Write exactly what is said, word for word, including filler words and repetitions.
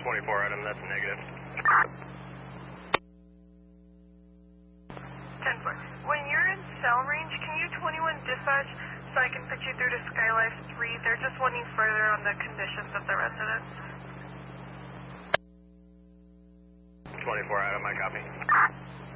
twenty-four item, that's negative. ten four. When you're in cell range, can you twenty-one dispatch so I can put you through to Skylife three? They're just wanting further on the conditions of the residents. twenty-four item, I copy.